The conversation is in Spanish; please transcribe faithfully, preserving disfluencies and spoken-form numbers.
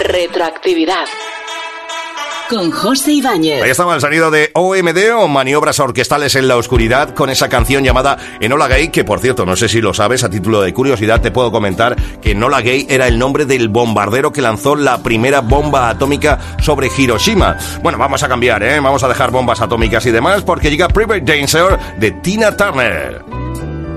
Retroactividad. Con José Ibáñez. Ahí estaba el sonido de O M D o Maniobras Orquestales en la Oscuridad, con esa canción llamada Enola Gay, que por cierto, no sé si lo sabes, a título de curiosidad te puedo comentar que Enola Gay era el nombre del bombardero que lanzó la primera bomba atómica sobre Hiroshima. Bueno, vamos a cambiar, ¿eh? Vamos a dejar bombas atómicas y demás, porque llega Private Dancer de Tina Turner.